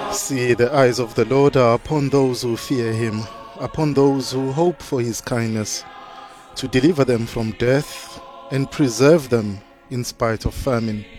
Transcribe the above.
See, the eyes of the Lord are upon those who fear him, upon those who hope for his kindness, to deliver them from death and preserve them in spite of famine.